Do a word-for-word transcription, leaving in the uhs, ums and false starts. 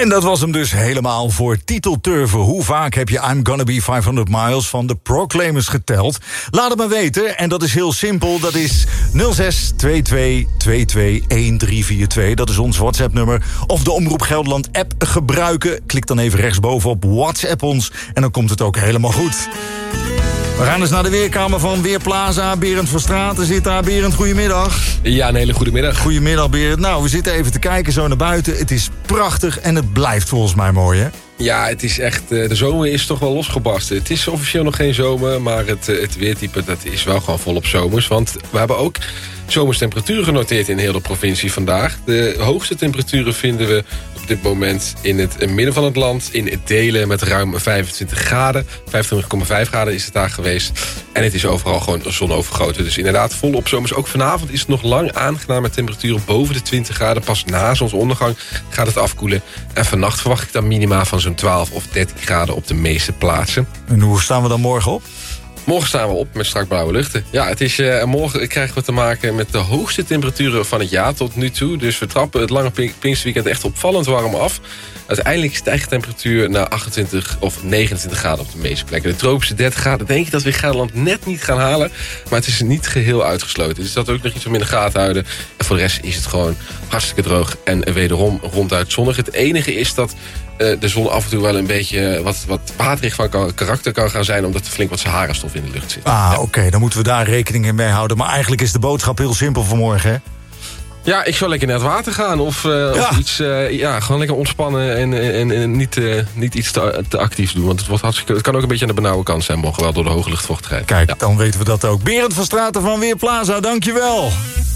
En dat was hem dus helemaal voor titelturven. Hoe vaak heb je I'm Gonna Be vijfhonderd Miles van de Proclaimers geteld? Laat het maar weten. En dat is heel simpel. Dat is nul zes twee twee twee twee een drie vier twee. Dat is ons WhatsApp-nummer. Of de Omroep Gelderland app gebruiken. Klik dan even rechtsboven op WhatsApp ons. En dan komt het ook helemaal goed. We gaan dus naar de weerkamer van Weerplaza. Berend van Straten zit daar. Berend, goedemiddag. Ja, een hele goede middag. Goedemiddag, Berend. Nou, we zitten even te kijken zo naar buiten. Het is prachtig en het blijft volgens mij mooi, hè? Ja, het is echt, de zomer is toch wel losgebarsten. Het is officieel nog geen zomer, maar het, het weertype dat is wel gewoon volop zomers. Want we hebben ook zomerstemperaturen genoteerd in heel de provincie vandaag. De hoogste temperaturen vinden we op dit moment in het midden van het land. In delen met ruim vijfentwintig graden. vijfentwintig komma vijf graden is het daar geweest. En het is overal gewoon zonovergoten. Dus inderdaad volop zomers. Ook vanavond is het nog lang aangenaam met temperaturen boven de twintig graden. Pas na zonsondergang gaat het afkoelen. En vannacht verwacht ik dan minima van zo'n twaalf of dertien graden op de meeste plaatsen. En hoe staan we dan morgen op? Morgen staan we op met strak blauwe luchten. Ja, het is, uh, morgen krijgen we te maken met de hoogste temperaturen van het jaar tot nu toe. Dus we trappen het lange pink- Pinksterweekend echt opvallend warm af. Uiteindelijk stijgt de temperatuur naar achtentwintig of negenentwintig graden op de meeste plekken. De tropische dertig graden denk ik dat we in Gelderland net niet gaan halen. Maar het is niet geheel uitgesloten. Dus dat ook nog iets om in de gaten houden. En voor de rest is het gewoon hartstikke droog en wederom ronduit zonnig. Het enige is dat uh, de zon af en toe wel een beetje wat, wat waterig van kan, karakter kan gaan zijn, omdat er flink wat Sahara-stof in de lucht zit. Ah, ja. oké, okay, dan moeten we daar rekening mee houden. Maar eigenlijk is de boodschap heel simpel vanmorgen, hè? Ja, ik zou lekker naar het water gaan. Of, uh, ja. of iets, uh, ja, gewoon lekker ontspannen en, en, en niet, uh, niet iets te, te actief doen. Want het, wordt hartstikke, het kan ook een beetje aan de benauwe kant zijn morgen, wel door de hoge luchtvochtigheid. Kijk, ja. Dan weten we dat ook. Berend van Straten van Weerplaza, dankjewel.